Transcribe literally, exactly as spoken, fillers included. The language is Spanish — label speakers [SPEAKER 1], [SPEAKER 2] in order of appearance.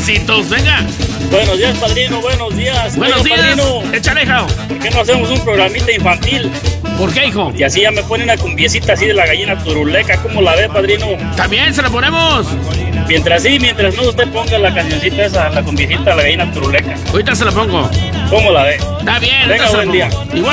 [SPEAKER 1] payasitos, venga.
[SPEAKER 2] Buenos días, padrino, buenos días.
[SPEAKER 1] Buenos
[SPEAKER 2] Oiga,
[SPEAKER 1] días.
[SPEAKER 2] padrino,
[SPEAKER 1] Échale, hijo.
[SPEAKER 2] ¿por qué no hacemos un programita infantil?
[SPEAKER 1] ¿Por qué, hijo?
[SPEAKER 2] Y así ya me ponen una cumbiecita así de la gallina turuleca. ¿Cómo la ve, padrino?
[SPEAKER 1] También se la ponemos.
[SPEAKER 2] Mientras sí, mientras no usted ponga la cancioncita esa, la cumbiecita de la gallina turuleca.
[SPEAKER 1] Ahorita se la pongo.
[SPEAKER 2] ¿Cómo la ve?
[SPEAKER 1] Está bien.
[SPEAKER 2] Venga,
[SPEAKER 1] ahorita se la
[SPEAKER 2] buen día.
[SPEAKER 1] pongo. Igual.